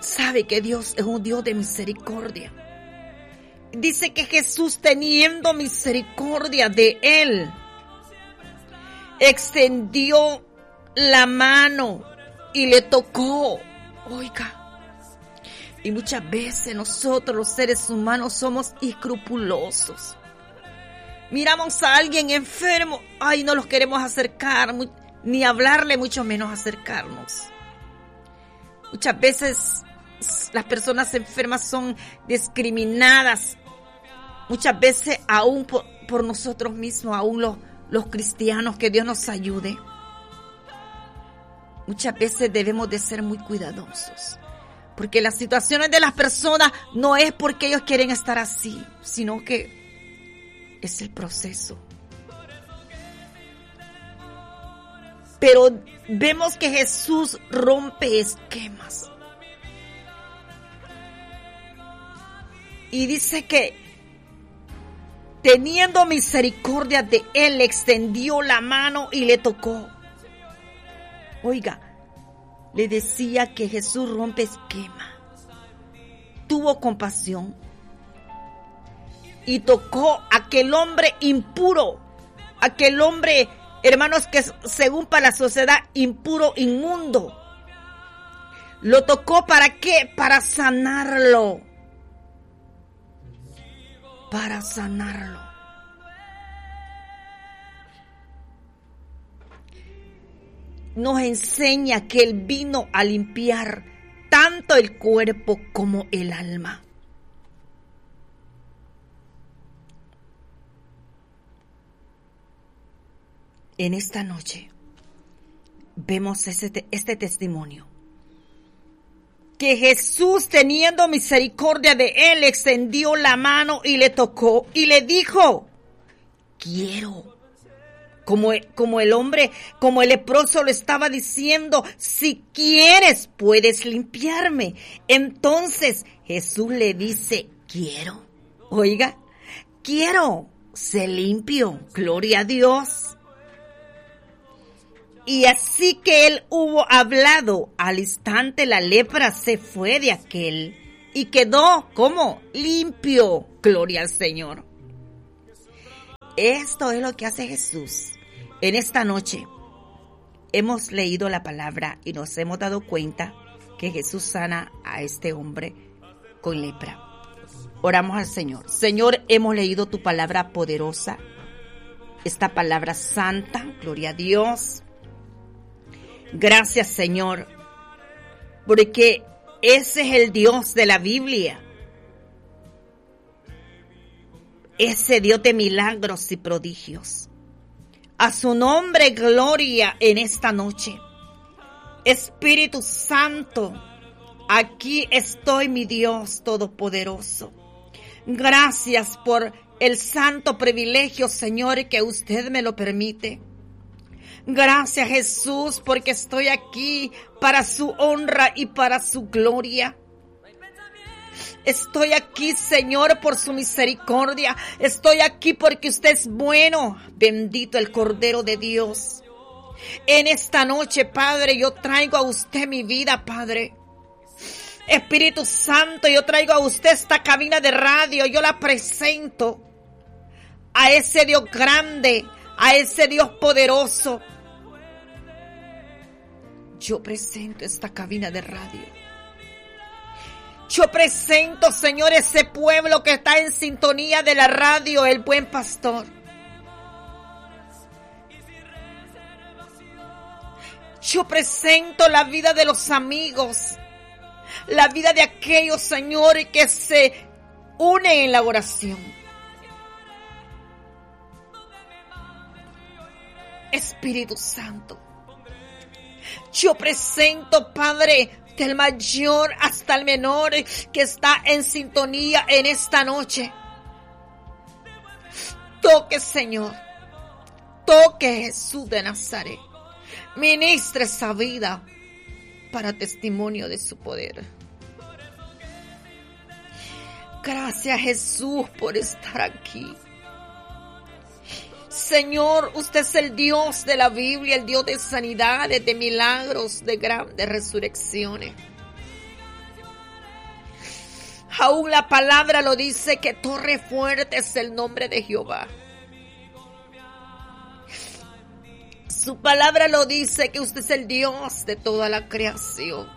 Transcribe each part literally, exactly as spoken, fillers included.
sabe que Dios es un Dios de misericordia. Dice que Jesús, teniendo misericordia de él, extendió la mano y le tocó. Oiga, y muchas veces nosotros los seres humanos somos escrupulosos. Miramos a alguien enfermo, ay, no los queremos acercar, ni hablarle, mucho menos acercarnos. Muchas veces las personas enfermas son discriminadas. Muchas veces aún por, por nosotros mismos, aún los, los cristianos, que Dios nos ayude. Muchas veces debemos de ser muy cuidadosos. Porque las situaciones de las personas no es porque ellos quieren estar así, sino que es el proceso. Pero vemos que Jesús rompe esquemas. Y dice que teniendo misericordia de él, extendió la mano y le tocó. Oiga, le decía que Jesús rompe esquemas. Tuvo compasión y tocó a aquel hombre impuro, aquel hombre, hermanos, que según para la sociedad impuro, inmundo. Lo tocó, ¿para qué? Para sanarlo. Para sanarlo. Nos enseña que Él vino a limpiar tanto el cuerpo como el alma. En esta noche vemos este, este testimonio. Que Jesús, teniendo misericordia de él, extendió la mano y le tocó y le dijo, quiero. Como, como el hombre, como el leproso lo estaba diciendo, si quieres puedes limpiarme. Entonces Jesús le dice, quiero. Oiga, quiero, sé limpio, gloria a Dios. Y así que él hubo hablado, al instante la lepra se fue de aquel y quedó, ¿cómo? Limpio, gloria al Señor. Esto es lo que hace Jesús. En esta noche hemos leído la palabra y nos hemos dado cuenta que Jesús sana a este hombre con lepra. Oramos al Señor. Señor, hemos leído tu palabra poderosa, esta palabra santa, gloria a Dios. Gracias, Señor, porque ese es el Dios de la Biblia. Ese Dios de milagros y prodigios. A su nombre, gloria en esta noche. Espíritu Santo, aquí estoy, mi Dios Todopoderoso. Gracias por el santo privilegio, Señor, que usted me lo permite. Gracias, Jesús, porque estoy aquí para su honra y para su gloria. Estoy aquí, Señor, por su misericordia. Estoy aquí porque usted es bueno. Bendito el Cordero de Dios. En esta noche, Padre, yo traigo a usted mi vida, Padre. Espíritu Santo, yo traigo a usted esta cabina de radio. Yo la presento a ese Dios grande, a ese Dios poderoso. Yo presento esta cabina de radio. Yo presento, Señor, ese pueblo que está en sintonía de la radio, el Buen Pastor. Yo presento la vida de los amigos, la vida de aquellos, Señor, que se unen en la oración. Espíritu Santo, yo presento, Padre, del mayor hasta el menor que está en sintonía en esta noche. Toque, Señor. Toque, Jesús de Nazaret. Ministre esa vida para testimonio de su poder. Gracias, Jesús, por estar aquí. Señor, usted es el Dios de la Biblia, el Dios de sanidades, de milagros, de grandes resurrecciones. Aún la palabra lo dice, que torre fuerte es el nombre de Jehová. Su palabra lo dice, que usted es el Dios de toda la creación.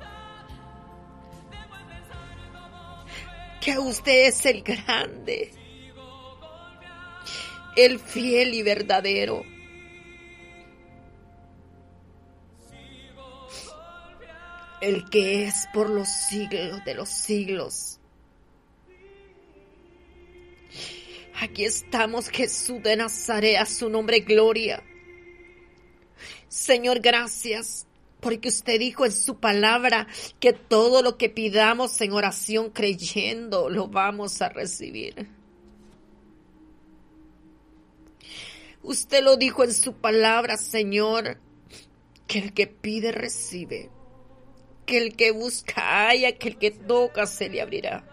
Que usted es el grande, el fiel y verdadero. El que es por los siglos de los siglos. Aquí estamos, Jesús de Nazaret, a su nombre gloria. Señor, gracias, porque usted dijo en su palabra que todo lo que pidamos en oración creyendo lo vamos a recibir. Usted lo dijo en su palabra, Señor, que el que pide recibe. Que el que busca halla, que el que toca se le abrirá.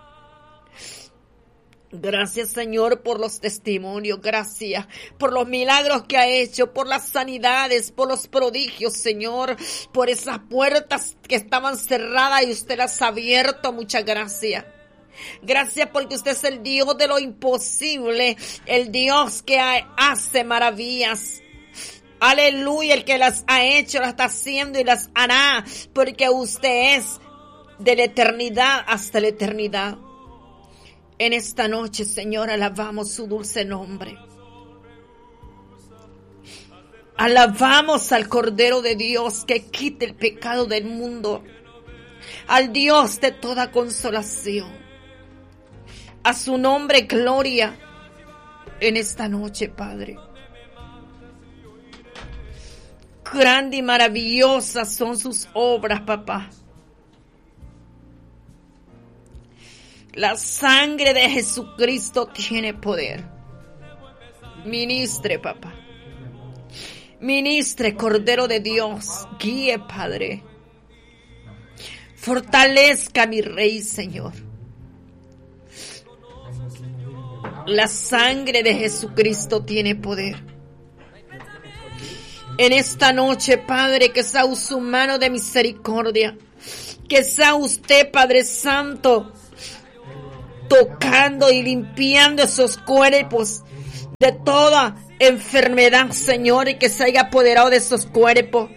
Gracias, Señor, por los testimonios, gracias por los milagros que ha hecho, por las sanidades, por los prodigios, Señor, por esas puertas que estaban cerradas y usted las ha abierto. Muchas gracias. Gracias porque usted es el Dios de lo imposible, el Dios que hace maravillas. Aleluya, el que las ha hecho, las está haciendo y las hará, porque usted es de la eternidad hasta la eternidad. En esta noche, Señor, alabamos su dulce nombre. Alabamos al Cordero de Dios que quite el pecado del mundo, al Dios de toda consolación. A su nombre, gloria en esta noche, Padre. Grande y maravillosas son sus obras, papá. La sangre de Jesucristo tiene poder. Ministre, papá. Ministre, Cordero de Dios. Guíe, Padre. Fortalezca, mi Rey, Señor. La sangre de Jesucristo tiene poder. En esta noche, Padre, que sea su mano de misericordia, que sea usted, Padre Santo, tocando y limpiando esos cuerpos de toda enfermedad, Señor, y que se haya apoderado de esos cuerpos.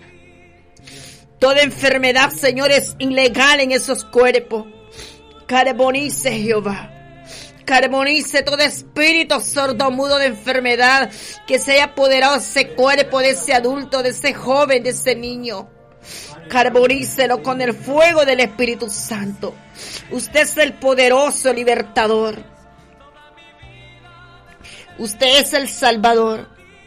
Toda enfermedad, Señor, es ilegal en esos cuerpos. Carbonice, Jehová. Carbonice todo espíritu sordomudo de enfermedad que se haya apoderado de ese cuerpo, de ese adulto, de ese joven, de ese niño. Carbonícelo con el fuego del Espíritu Santo. Usted es el poderoso libertador. Usted es el Salvador,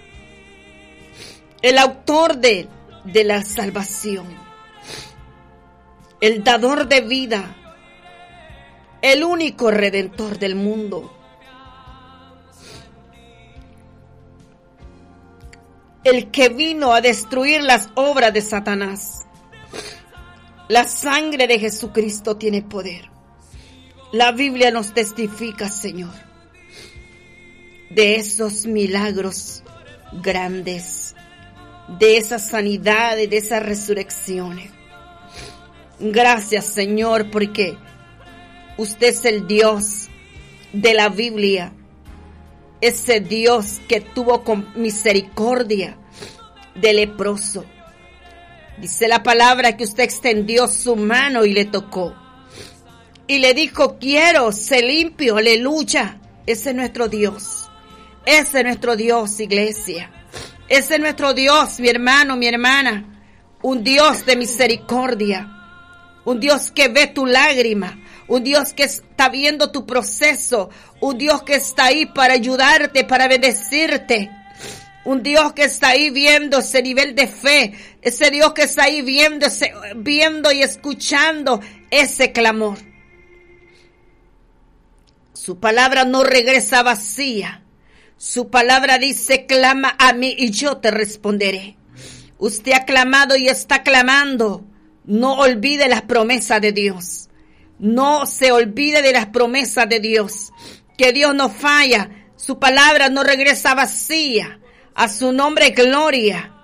el autor de, de la salvación, el dador de vida, el único redentor del mundo. El que vino a destruir las obras de Satanás. La sangre de Jesucristo tiene poder. La Biblia nos testifica, Señor, de esos milagros grandes, de esas sanidades, de esas resurrecciones. Gracias, Señor, porque usted es el Dios de la Biblia, ese Dios que tuvo con misericordia del leproso. Dice la palabra que usted extendió su mano y le tocó. Y le dijo, quiero ser limpio, aleluya. Ese es nuestro Dios. Ese es nuestro Dios, iglesia. Ese es nuestro Dios, mi hermano, mi hermana. Un Dios de misericordia. Un Dios que ve tu lágrima. Un Dios que está viendo tu proceso. Un Dios que está ahí para ayudarte, para bendecirte. Un Dios que está ahí viendo ese nivel de fe. Ese Dios que está ahí viendo, ese, viendo y escuchando ese clamor. Su palabra no regresa vacía. Su palabra dice, clama a mí y yo te responderé. Usted ha clamado y está clamando. No olvide las promesas de Dios. No se olvide de las promesas de Dios. Que Dios no falla. Su palabra no regresa vacía. A su nombre gloria.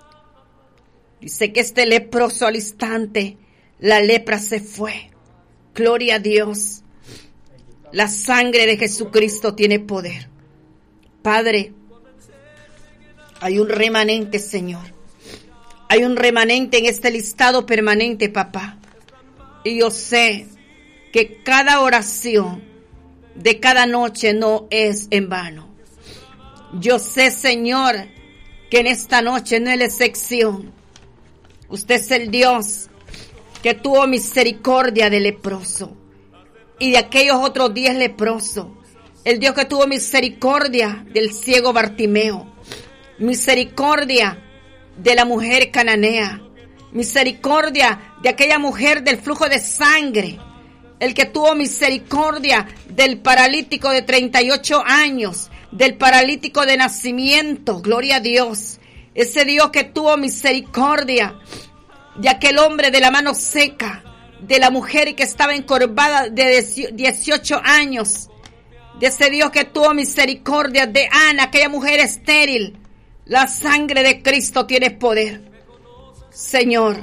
Dice que este leproso al instante, la lepra se fue. Gloria a Dios. La sangre de Jesucristo tiene poder. Padre, hay un remanente, Señor. Hay un remanente en este listado permanente, papá. Y yo sé que cada oración de cada noche no es en vano. Yo sé, Señor, que en esta noche no es la excepción. Usted es el Dios que tuvo misericordia del leproso y de aquellos otros diez leprosos. El Dios que tuvo misericordia del ciego Bartimeo. Misericordia de la mujer cananea. Misericordia de aquella mujer del flujo de sangre. El que tuvo misericordia del paralítico de treinta y ocho años. Del paralítico de nacimiento. Gloria a Dios. Ese Dios que tuvo misericordia de aquel hombre de la mano seca. De la mujer que estaba encorvada de dieciocho años. De ese Dios que tuvo misericordia de Ana, aquella mujer estéril. La sangre de Cristo tiene poder. Señor,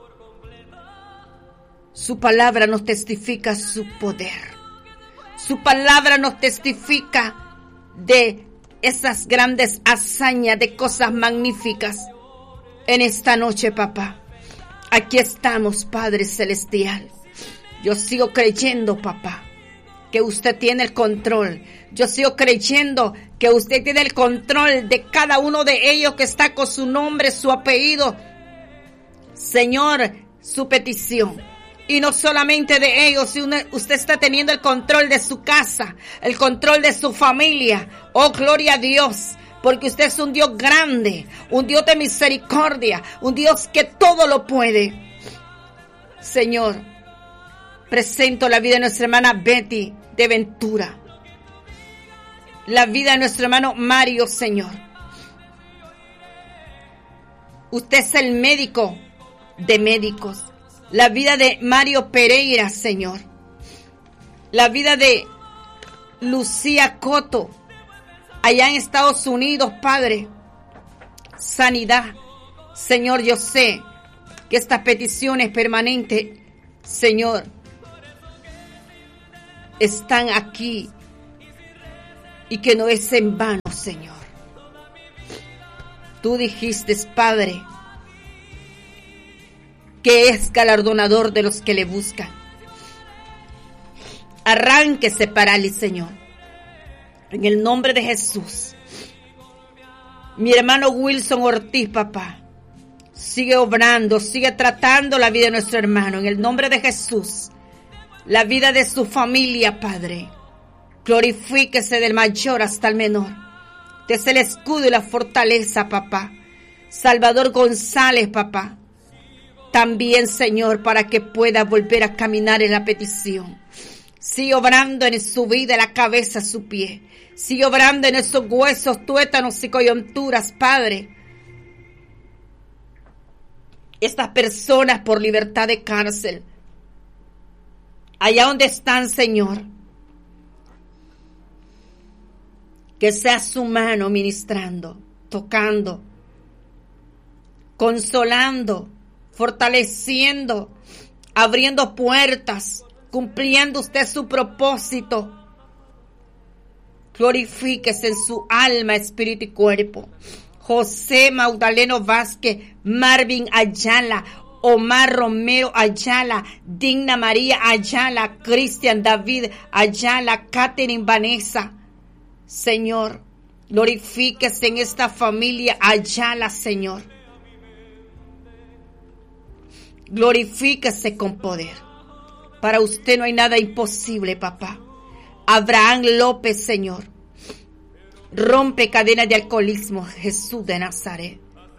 su palabra nos testifica su poder. Su palabra nos testifica de esas grandes hazañas, de cosas magníficas. En esta noche, papá, aquí estamos, Padre Celestial. Yo sigo creyendo, papá, que usted tiene el control. Yo sigo creyendo que usted tiene el control de cada uno de ellos que está con su nombre, su apellido. Señor, su petición. Y no solamente de ellos, si usted está teniendo el control de su casa, el control de su familia. Oh, gloria a Dios, porque usted es un Dios grande, un Dios de misericordia, un Dios que todo lo puede. Señor, presento la vida de nuestra hermana Betty de Ventura. La vida de nuestro hermano Mario, Señor. Usted es el médico de médicos. La vida de Mario Pereira, Señor. La vida de Lucía Coto, allá en Estados Unidos, Padre. Sanidad. Señor, yo sé que estas peticiones permanentes, Señor, están aquí y que no es en vano, Señor. Tú dijiste, Padre, que es galardonador de los que le buscan. Arránquese parálisis, Señor. En el nombre de Jesús. Mi hermano Wilson Ortiz, papá, sigue obrando, sigue tratando la vida de nuestro hermano. En el nombre de Jesús. La vida de su familia, Padre. Glorifíquese del mayor hasta el menor. Usted es el escudo y la fortaleza, papá. Salvador González, papá. También, Señor, para que pueda volver a caminar en la petición. Sigue obrando en su vida, la cabeza, su pie. Sigue obrando en esos huesos, tuétanos y coyunturas, Padre. Estas personas por libertad de cárcel. Allá donde están, Señor. Que sea su mano ministrando, tocando, consolando, fortaleciendo, abriendo puertas, cumpliendo usted su propósito. Glorifíquese en su alma, espíritu y cuerpo. José Magdaleno Vázquez, Marvin Ayala, Omar Romero Ayala, Digna María Ayala, Cristian David Ayala, Catherine Vanessa. Señor, glorifíquese en esta familia Ayala, Señor. Glorifíquese con poder. Para usted no hay nada imposible, papá. Abraham López, Señor. Rompe cadenas de alcoholismo, Jesús de Nazaret.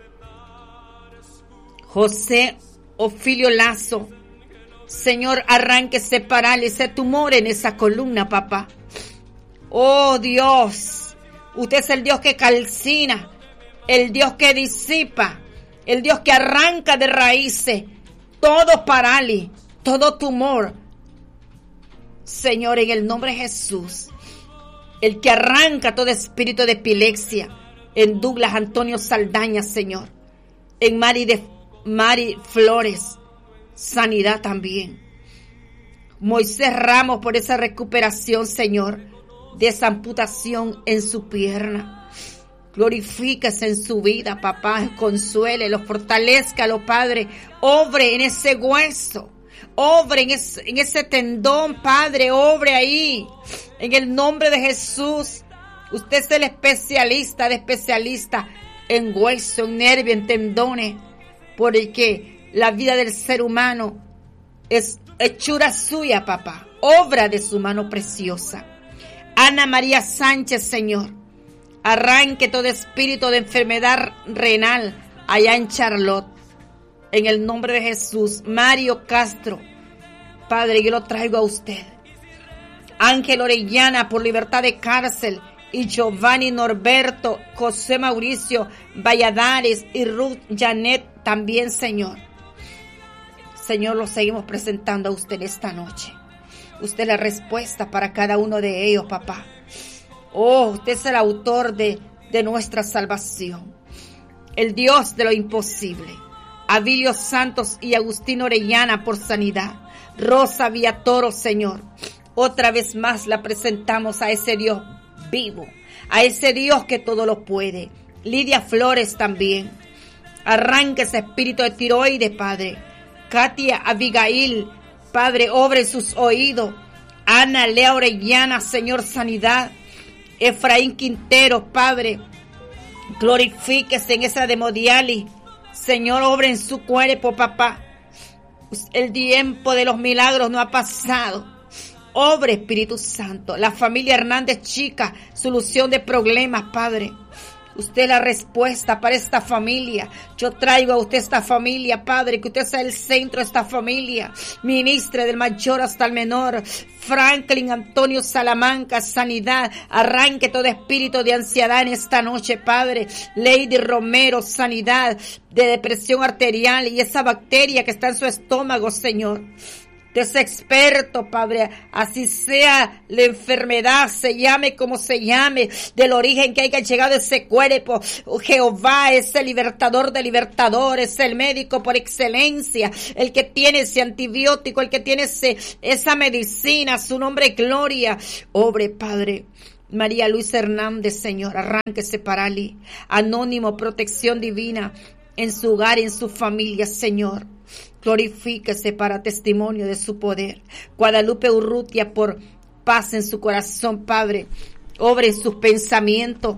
José Ofilio Lazo. Señor, arránquese parálisis, tumor en esa columna, papá. Oh Dios, usted es el Dios que calcina, el Dios que disipa, el Dios que arranca de raíces todo parálisis, todo tumor. Señor, en el nombre de Jesús, el que arranca todo espíritu de epilepsia, en Douglas Antonio Saldaña, Señor, en Mari, de, Mari Flores, sanidad también. Moisés Ramos, por esa recuperación, Señor, de esa amputación en su pierna. Glorifíquese en su vida, papá, consuélelo, fortalézcalo, Padre, obre en ese hueso, obre en ese, en ese tendón, Padre, obre ahí, en el nombre de Jesús. Usted es el especialista de especialistas en hueso, en nervio, en tendones, porque la vida del ser humano es hechura suya, papá, obra de su mano preciosa. Ana María Sánchez, Señor, arranque todo espíritu de enfermedad renal allá en Charlotte, en el nombre de Jesús. Mario Castro, Padre, yo lo traigo a usted. Ángel Orellana, por libertad de cárcel, y Giovanni Norberto, José Mauricio Valladares y Ruth Janet también, Señor. Señor, lo seguimos presentando a usted esta noche. Usted es la respuesta para cada uno de ellos, papá. Oh, usted es el autor de, de nuestra salvación. El Dios de lo imposible. Abilio Santos y Agustín Orellana por sanidad. Rosa Villatoro, Señor. Otra vez más la presentamos a ese Dios vivo. A ese Dios que todo lo puede. Lidia Flores también. Arranque ese espíritu de tiroides, Padre. Katia Abigail, Padre, obra en sus oídos. Ana Lea Orellana, Señor, sanidad. Efraín Quintero, Padre, glorifíquese en esa hemodiálisis. Señor, obra en su cuerpo, papá. El tiempo de los milagros no ha pasado. Obre, Espíritu Santo. La familia Hernández Chica, solución de problemas, Padre. Usted es la respuesta para esta familia. Yo traigo a usted esta familia, Padre, que usted sea el centro de esta familia. Ministre del mayor hasta el menor. Franklin Antonio Salamanca, sanidad. Arranque todo espíritu de ansiedad en esta noche, Padre. Lady Romero, sanidad de depresión arterial y esa bacteria que está en su estómago, Señor. De ese experto, Padre, así sea la enfermedad, se llame como se llame, del origen que haya llegado ese cuerpo. Jehová es el libertador de libertadores, el médico por excelencia, el que tiene ese antibiótico, el que tiene ese, esa medicina, su nombre es gloria. Obre, Padre. María Luisa Hernández, Señor, arránquese para Ali. Anónimo, protección divina en su hogar y en su familia, Señor. Glorifíquese para testimonio de su poder. Guadalupe Urrutia, por paz en su corazón, Padre. Obre en sus pensamientos.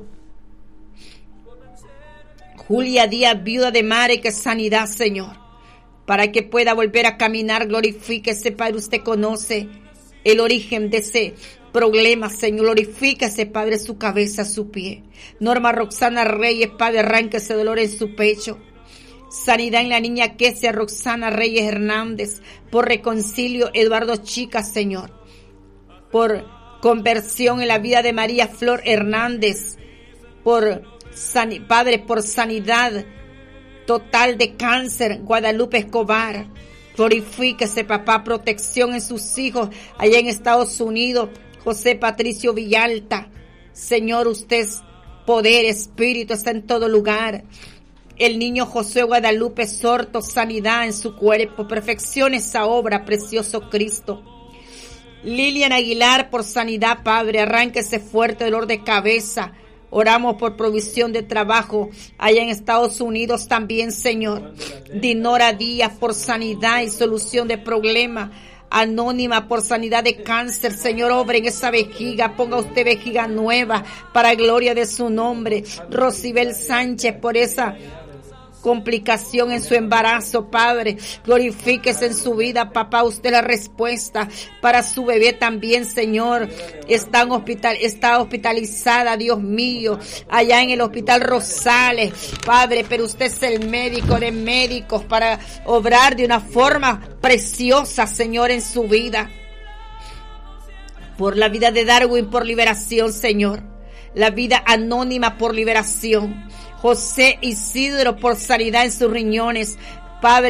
Julia Díaz, viuda de Mare, que sanidad, Señor. Para que pueda volver a caminar, glorifíquese, Padre. Usted conoce el origen de ese problema, Señor. Glorifíquese, Padre, su cabeza, su pie. Norma Roxana Reyes, Padre, arránquese dolor en su pecho. Sanidad en la niña Kesia Roxana Reyes Hernández. Por reconcilio, Eduardo Chica, Señor. Por conversión en la vida de María Flor Hernández. Por san, Padre, por sanidad total de cáncer, Guadalupe Escobar. Glorifíquese, papá, protección en sus hijos allá en Estados Unidos. José Patricio Villalta. Señor, usted es poder, espíritu, está en todo lugar. El niño José Guadalupe Sorto, sanidad en su cuerpo, perfeccione esa obra, precioso Cristo. Lilian Aguilar, por sanidad, Padre, arránquese fuerte dolor de cabeza. Oramos por provisión de trabajo allá en Estados Unidos también, Señor. Dinora Díaz, por sanidad y solución de problemas. Anónima, por sanidad de cáncer, Señor, obra en esa vejiga, ponga usted vejiga nueva para gloria de su nombre. Rosibel Sánchez, por esa complicación en su embarazo, Padre, glorifíquese en su vida, papá, usted la respuesta para su bebé también, Señor. Está en hospital, está hospitalizada, Dios mío, allá en el Hospital Rosales, Padre, pero usted es el médico de médicos para obrar de una forma preciosa, Señor, en su vida. Por la vida de Darwin, por liberación, Señor. La vida anónima, por liberación. José Isidro, por sanidad en sus riñones. Padre,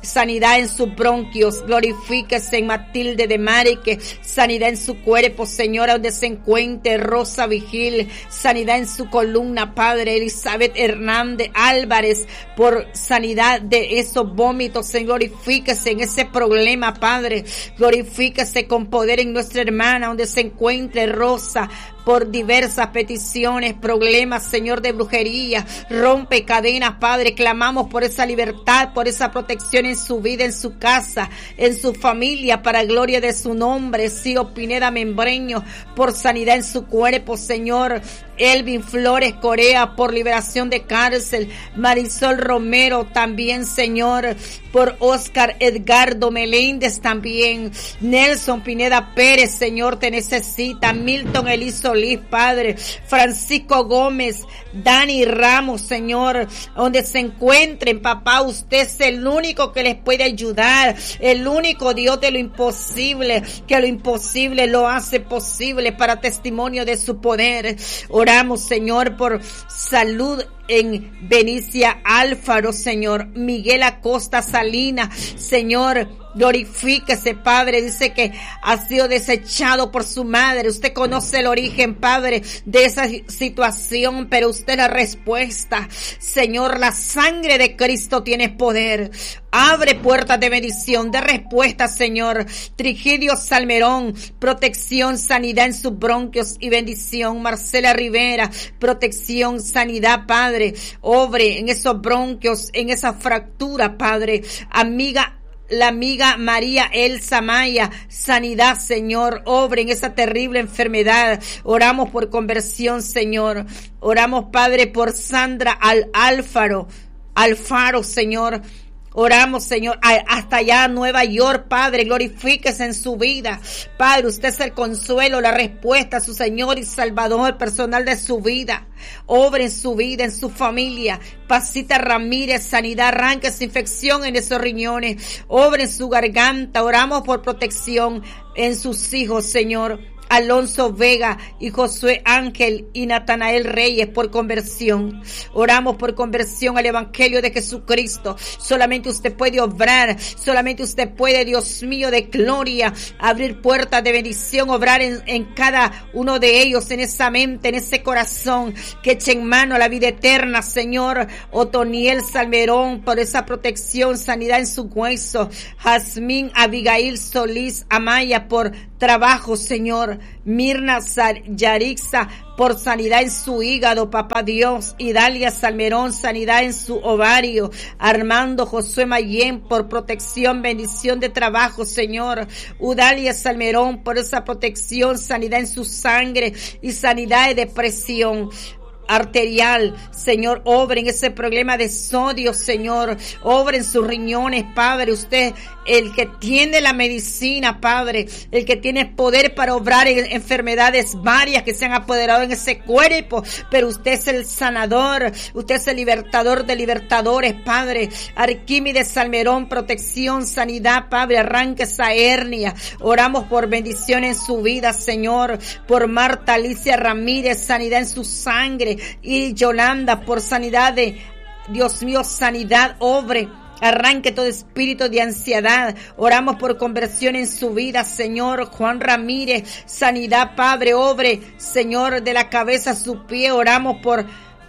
sanidad en sus bronquios. Glorifíquese en Matilde de Marique, sanidad en su cuerpo, Señor, donde se encuentre Rosa Vigil, sanidad en su columna, Padre. Elizabeth Hernández Álvarez, por sanidad de esos vómitos, Señor, glorifíquese en ese problema, Padre. Glorifíquese con poder en nuestra hermana, donde se encuentre Rosa, por diversas peticiones, problemas, Señor, de brujería. Rompe cadenas, Padre. Clamamos por esa libertad, por esa protección en su vida, en su casa, en su familia, para gloria de su nombre. Cío Pineda Membreño, por sanidad en su cuerpo, Señor. Elvin Flores Corea, por liberación de cárcel. Marisol Romero también, Señor, por Oscar Edgardo Meléndez también. Nelson Pineda Pérez, Señor, te necesita. Milton Eliso Liz, Padre. Francisco Gómez, Dani Ramos, Señor, donde se encuentren, papá, usted es el único que les puede ayudar, el único Dios de lo imposible, que lo imposible lo hace posible, para testimonio de su poder. Oramos, Señor, por salud en Benicia Alfaro, Señor. Miguel Acosta Salina, Señor, glorifíquese, Padre. Dice que ha sido desechado por su madre. Usted conoce el origen, Padre, de esa situación, pero usted la respuesta. Señor, la sangre de Cristo tiene poder. Abre puertas de bendición, de respuesta, Señor. Trigidio Salmerón, protección, sanidad en sus bronquios y bendición. Marcela Rivera, protección, sanidad, Padre. Obre en esos bronquios, en esa fractura, Padre. Amiga, la amiga María Elsa Maya, sanidad, Señor. Obre en esa terrible enfermedad. Oramos por conversión, Señor. Oramos, Padre, por Sandra Al Alfaro, Alfaro, Señor. Oramos, Señor, hasta allá a Nueva York, Padre, glorifíquese en su vida. Padre, usted es el consuelo, la respuesta, su Señor y Salvador personal de su vida. Obre en su vida, en su familia. Pasita Ramírez, sanidad, arranque esa infección en esos riñones. Obre en su garganta. Oramos por protección en sus hijos, Señor. Alonso Vega y Josué Ángel y Natanael Reyes, por conversión. Oramos por conversión al Evangelio de Jesucristo. Solamente usted puede obrar, solamente usted puede, Dios mío, de gloria, abrir puertas de bendición, obrar en, en cada uno de ellos, en esa mente, en ese corazón, que eche en mano a la vida eterna, Señor. Otoniel Salmerón, por esa protección, sanidad en su hueso. Jazmín Abigail Solís Amaya, por trabajo, Señor. Mirna Yarixa, por sanidad en su hígado, papá Dios. Idalia Salmerón, sanidad en su ovario. Armando Josué Mayén, por protección, bendición de trabajo, Señor. Udalia Salmerón, por esa protección, sanidad en su sangre y sanidad de depresión arterial, Señor. Obre en ese problema de sodio, Señor. Obre en sus riñones, Padre. Usted, el que tiene la medicina, Padre, el que tiene poder para obrar en enfermedades varias que se han apoderado en ese cuerpo, pero usted es el sanador, usted es el libertador de libertadores, Padre. Arquímedes Salmerón, protección, sanidad, Padre. Arranque esa hernia. Oramos por bendición en su vida, Señor. Por Marta Alicia Ramírez, sanidad en su sangre. Y Yolanda, por sanidad de, Dios mío, sanidad, obre. Arranque todo espíritu de ansiedad. Oramos por conversión en su vida, Señor. Juan Ramírez, sanidad, Padre, obre, Señor, de la cabeza a su pie. Oramos por,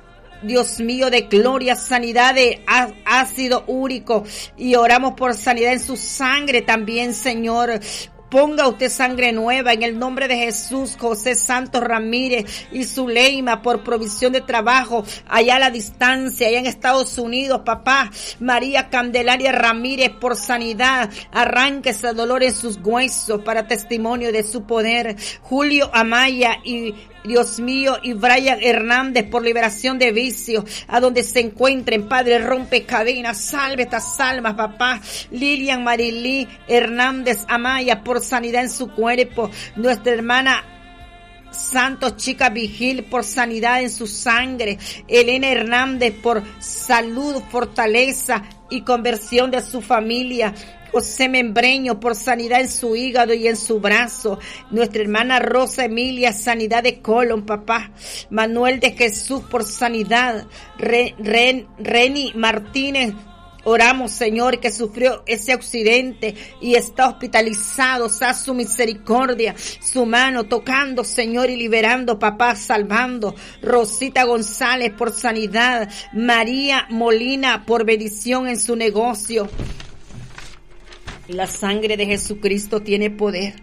Dios mío, de gloria, sanidad de ácido úrico. Y oramos por sanidad en su sangre también, Señor. Ponga usted sangre nueva en el nombre de Jesús. José Santos Ramírez y Zuleima, por provisión de trabajo allá a la distancia, allá en Estados Unidos, papá. María Candelaria Ramírez, por sanidad. Arranque ese dolor en sus huesos para testimonio de su poder. Julio Amaya y, Dios mío, y Brian Hernández, por liberación de vicios, a donde se encuentren, Padre, rompe cadenas, salve estas almas, papá. Lilian Marilí Hernández Amaya, por sanidad en su cuerpo. Nuestra hermana Santos Chica Vigil, por sanidad en su sangre. Elena Hernández, por salud, fortaleza y conversión de su familia. José Membreño, por sanidad en su hígado y en su brazo. Nuestra hermana Rosa Emilia, sanidad de colon, papá. Manuel de Jesús, por sanidad. Re, Ren, Reni Martínez, Oramos, Señor, que sufrió ese accidente y está hospitalizado. Sea su misericordia, su mano tocando, Señor, y liberando, papá, salvando. Rosita González por sanidad. María Molina por bendición en su negocio. La sangre de Jesucristo tiene poder.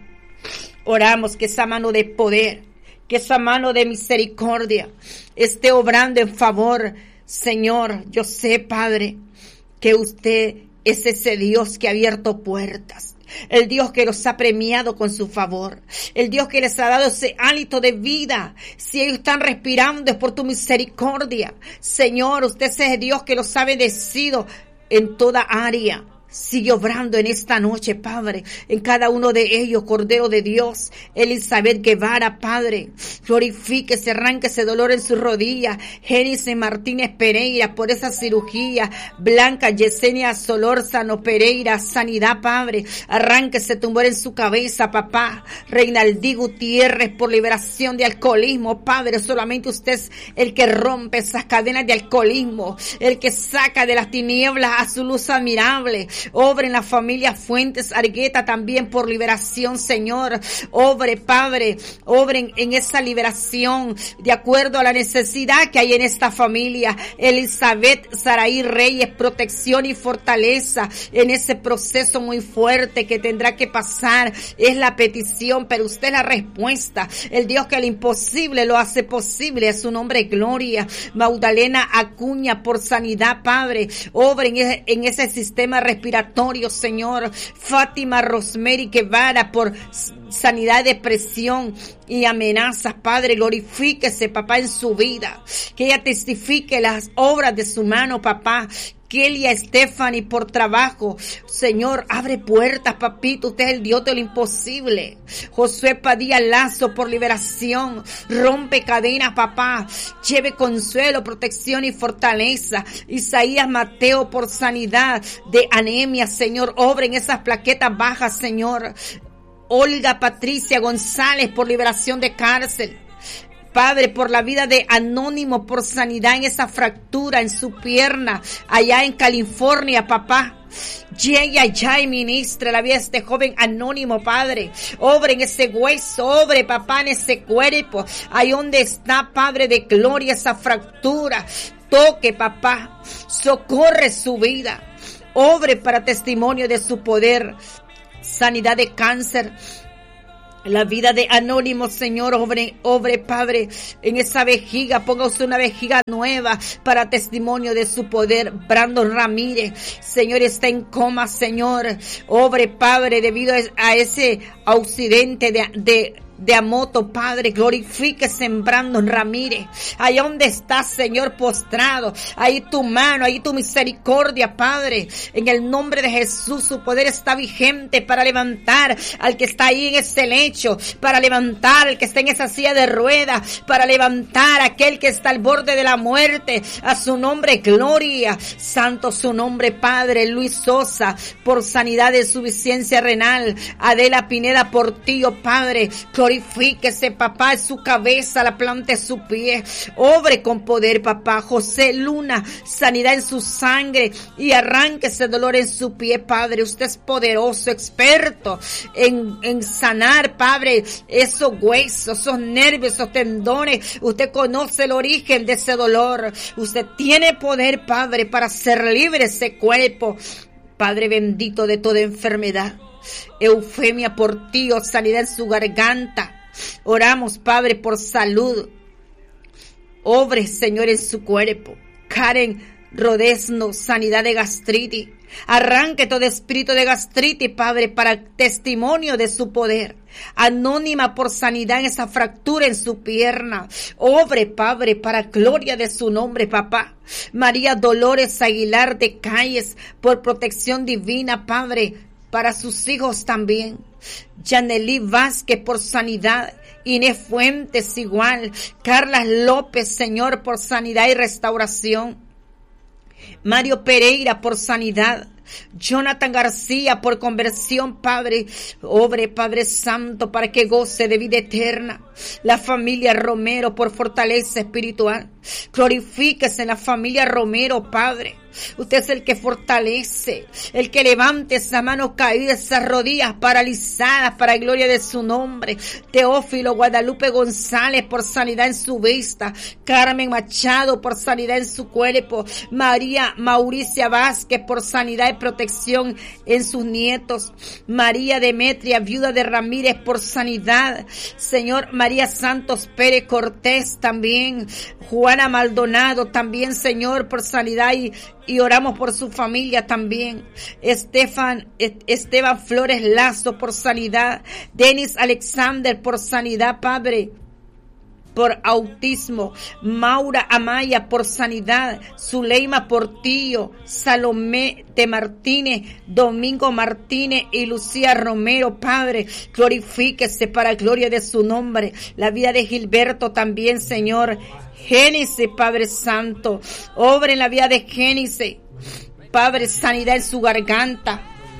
Oramos que esa mano de poder, que esa mano de misericordia esté obrando en favor. Señor, yo sé, Padre, que usted es ese Dios que ha abierto puertas, el Dios que los ha premiado con su favor, el Dios que les ha dado ese hálito de vida. Si ellos están respirando es por tu misericordia. Señor, usted es ese Dios que los ha bendecido en toda área. Sigue obrando en esta noche, Padre, en cada uno de ellos, Cordero de Dios. Elizabeth Guevara, Padre, glorifíquese, arranque ese dolor en su rodilla. Génesis Martínez Pereira, por esa cirugía. Blanca Yesenia Solórzano Pereira, sanidad, Padre, arranque ese tumor en su cabeza, papá. Reinaldi Gutiérrez, por liberación de alcoholismo, Padre, solamente usted es el que rompe esas cadenas de alcoholismo, el que saca de las tinieblas a su luz admirable. Obre en la familia Fuentes Argueta también por liberación, Señor. Obre, Padre, obren en esa liberación de acuerdo a la necesidad que hay en esta familia. Elizabeth Saraí Reyes, protección y fortaleza en ese proceso muy fuerte que tendrá que pasar. Es la petición, pero usted es la respuesta. El Dios que lo imposible lo hace posible. A su nombre, gloria. Magdalena Acuña por sanidad, Padre. Obre en ese, en ese sistema respiratorio, Señor. Fátima Rosemary Guevara por sanidad de presión y amenazas, Padre, glorifíquese, papá, en su vida, que ella testifique las obras de su mano, papá. Kelia Stephanie por trabajo, Señor, abre puertas, papito, usted es el Dios de lo imposible. Josué Padilla Lazo por liberación, rompe cadenas, papá, lleve consuelo, protección y fortaleza. Isaías Mateo por sanidad de anemia, Señor, obra en esas plaquetas bajas, Señor. Olga Patricia González por liberación de cárcel. Padre, por la vida de Anónimo, por sanidad en esa fractura en su pierna, allá en California, papá. Llegue allá y ministre la vida de este joven Anónimo, Padre. Obre en ese hueso, obre, papá, en ese cuerpo. Ahí donde está, Padre de gloria, esa fractura. Toque, papá. Socorre su vida. Obre para testimonio de su poder. Sanidad de cáncer. La vida de Anónimo, Señor, obre, obre, Padre, en esa vejiga, ponga usted una vejiga nueva para testimonio de su poder. Brandon Ramírez, Señor, está en coma, Señor, obre, Padre, debido a ese accidente de, de de Amoto, Padre, glorifíquese en Brandon Ramírez, allá donde estás, Señor, postrado, ahí tu mano, ahí tu misericordia, Padre, en el nombre de Jesús, su poder está vigente para levantar al que está ahí en ese lecho, para levantar al que está en esa silla de ruedas, para levantar a aquel que está al borde de la muerte. A su nombre, gloria. Santo su nombre, Padre. Luis Sosa, por sanidad de suficiencia renal. Adela Pineda Portillo, Padre, glorifíquese, papá, en su cabeza, la planta de su pie. Obre con poder, papá. José Luna, sanidad en su sangre y arranque ese dolor en su pie, Padre. Usted es poderoso, experto en, en sanar, Padre, esos huesos, esos nervios, esos tendones. Usted conoce el origen de ese dolor. Usted tiene poder, Padre, para hacer libre ese cuerpo, Padre bendito, de toda enfermedad. Eufemia Portillo, sanidad en su garganta. Oramos, Padre, por salud. Obre, Señor, en su cuerpo. Karen Rodesno, sanidad de gastritis. Arranque todo espíritu de gastritis, Padre, para testimonio de su poder. Anónima, por sanidad en esa fractura en su pierna. Obre, Padre, para gloria de su nombre, papá. María Dolores Aguilar de Calles, por protección divina, Padre, para sus hijos también. Yanely Vázquez, por sanidad. Inés Fuentes, igual. Carla López, Señor, por sanidad y restauración. Mario Pereira, por sanidad. Jonathan García, por conversión, Padre. Obre, Padre Santo, para que goce de vida eterna. La familia Romero, por fortaleza espiritual. Glorifíquese en la familia Romero, Padre. Usted es el que fortalece, el que levante esa mano caída, esas rodillas paralizadas para gloria de su nombre. Teófilo Guadalupe González por sanidad en su vista. Carmen Machado por sanidad en su cuerpo. María Mauricia Vázquez por sanidad y protección en sus nietos. María Demetria, viuda de Ramírez, por sanidad. Señor, María Santos Pérez Cortés también. Juana Maldonado también, Señor, por sanidad y, y oramos por su familia también. Estefan, Esteban Flores Lazo por sanidad. Denis Alexander por sanidad, Padre, por autismo. Maura Amaya por sanidad. Zuleima Portillo, Salomé de Martínez, Domingo Martínez y Lucía Romero, Padre, glorifíquese para gloria de su nombre. La vida de Gilberto también, Señor. Génesis, Padre Santo, obra en la vida de Génesis, Padre, sanidad en su garganta,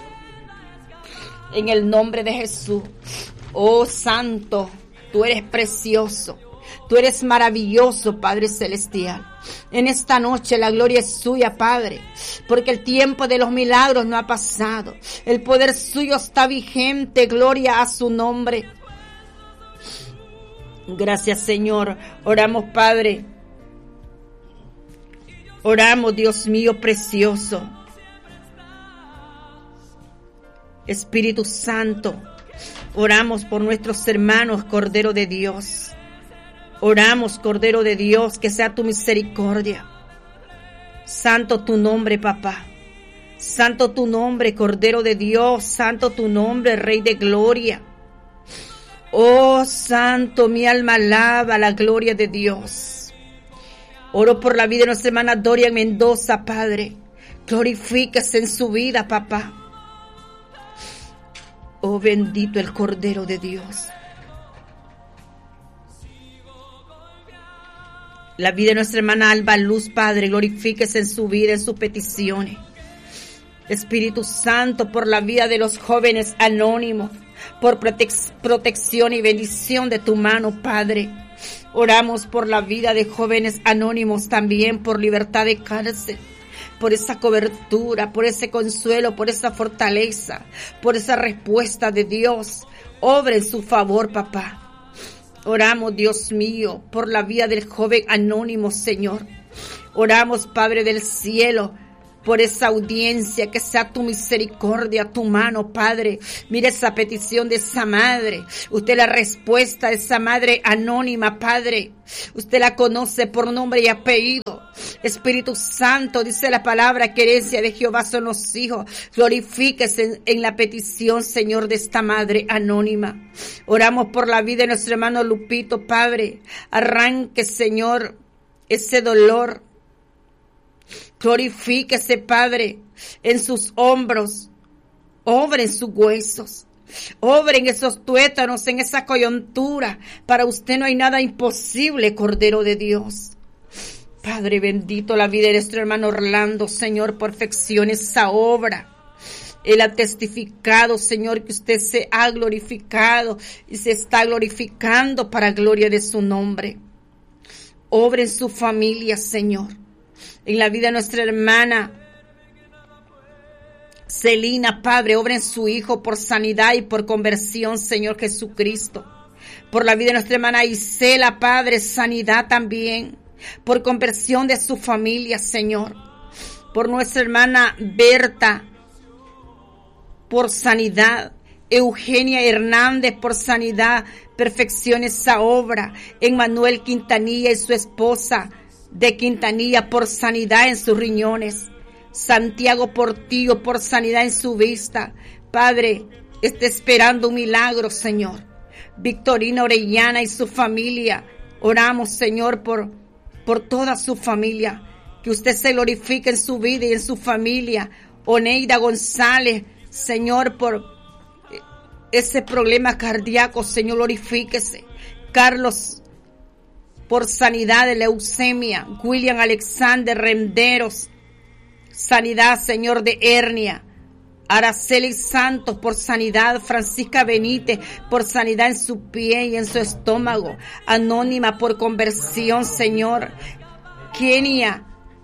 en el nombre de Jesús. Oh Santo, tú eres precioso, tú eres maravilloso, Padre Celestial. En esta noche la gloria es suya, Padre, porque el tiempo de los milagros no ha pasado, el poder suyo está vigente, gloria a su nombre. Gracias, Señor. Oramos, Padre. Oramos, Dios mío precioso. Espíritu Santo, oramos por nuestros hermanos, Cordero de Dios. Oramos, Cordero de Dios, que sea tu misericordia. Santo tu nombre, papá. Santo tu nombre, Cordero de Dios. Santo tu nombre, Rey de Gloria. Oh, Santo, mi alma alaba la gloria de Dios. Oro por la vida de nuestra hermana Dorian Mendoza, Padre. Glorifíquese en su vida, papá. Oh, bendito el Cordero de Dios. La vida de nuestra hermana Alba Luz, Padre, glorifíquese en su vida, en sus peticiones. Espíritu Santo, por la vida de los jóvenes anónimos, por protec- protección y bendición de tu mano, Padre. Oramos por la vida de jóvenes anónimos también, por libertad de cárcel, por esa cobertura, por ese consuelo, por esa fortaleza, por esa respuesta de Dios. Obra en su favor, papá. Oramos, Dios mío, por la vida del joven anónimo, Señor. Oramos, Padre del cielo, por esa audiencia, que sea tu misericordia, tu mano, Padre. Mira esa petición de esa madre. Usted la respuesta de esa madre anónima, Padre. Usted la conoce por nombre y apellido. Espíritu Santo, dice la palabra, que herencia de Jehová son los hijos. Glorifíquese en, en la petición, Señor, de esta madre anónima. Oramos por la vida de nuestro hermano Lupito, Padre. Arranque, Señor, ese dolor. Glorifíquese, Padre, en sus hombros. Obre en sus huesos. Obre en esos tuétanos, en esa coyuntura. Para usted no hay nada imposible, Cordero de Dios. Padre bendito, la vida de nuestro hermano Orlando, Señor, perfeccione esa obra. Él ha testificado, Señor, que usted se ha glorificado y se está glorificando para gloria de su nombre. Obre en su familia, Señor. En la vida de nuestra hermana Celina, Padre, obra en su hijo por sanidad y por conversión, Señor Jesucristo. Por la vida de nuestra hermana Isela, Padre, sanidad también. Por conversión de su familia, Señor. Por nuestra hermana Berta, por sanidad. Eugenia Hernández, por sanidad. Perfeccione esa obra. En Manuel Quintanilla y su esposa de Quintanilla, por sanidad en sus riñones. Santiago Portillo, por sanidad en su vista. Padre, está esperando un milagro, Señor. Victorina Orellana y su familia. Oramos, Señor, por, por toda su familia. Que usted se glorifique en su vida y en su familia. Oneida González, Señor, por ese problema cardíaco, Señor, glorifíquese. Carlos, por sanidad de leucemia. William Alexander Renderos, sanidad, Señor, de hernia. Araceli Santos, por sanidad. Francisca Benítez, por sanidad en su pie y en su estómago. Anónima, por conversión, Señor. Kenia,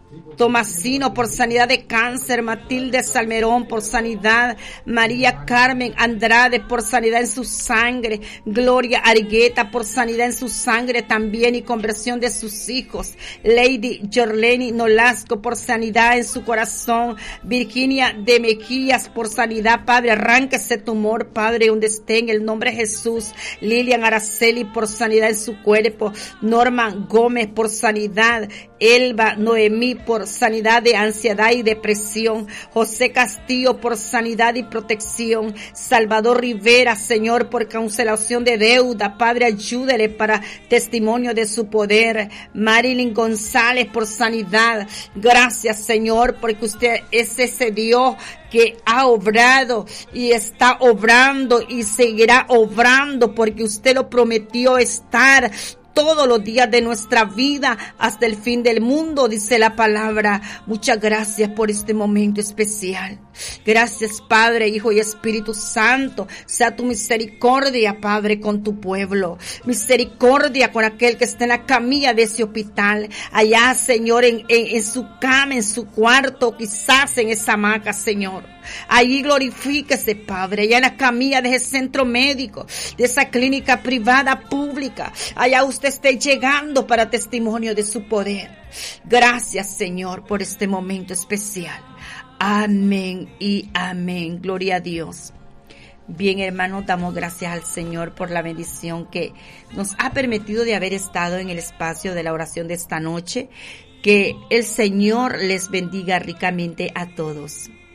Tomasino por sanidad de cáncer, Matilde Salmerón por sanidad, María Carmen Andrade por sanidad en su sangre, Gloria Argueta por sanidad en su sangre también y conversión de sus hijos, Lady Jorleni Nolasco por sanidad en su corazón, Virginia de Mejías por sanidad, Padre, arranque ese tumor, Padre, donde esté en el nombre de Jesús, Lilian Araceli por sanidad en su cuerpo, Norman Gómez por sanidad, Elba Noemí por sanidad de ansiedad y depresión, José Castillo por sanidad y protección, Salvador Rivera, Señor, por cancelación de deuda, Padre, ayúdele para testimonio de su poder, Marilyn González por sanidad, gracias, Señor, porque usted es ese Dios que ha obrado y está obrando y seguirá obrando, porque usted lo prometió estar todos los días de nuestra vida hasta el fin del mundo, dice la palabra. Muchas gracias por este momento especial. Gracias, Padre, Hijo y Espíritu Santo. Sea tu misericordia, Padre, con tu pueblo. Misericordia con aquel que está en la camilla de ese hospital. Allá, Señor, en, en, en su cama, en su cuarto, quizás en esa hamaca, Señor. Allí glorifíquese, Padre, allá en la camilla de ese centro médico, de esa clínica privada, pública. Allá usted esté llegando para testimonio de su poder. Gracias, Señor, por este momento especial. Amén y amén. Gloria a Dios. Bien, hermanos, damos gracias al Señor por la bendición que nos ha permitido de haber estado en el espacio de la oración de esta noche. Que el Señor les bendiga ricamente a todos.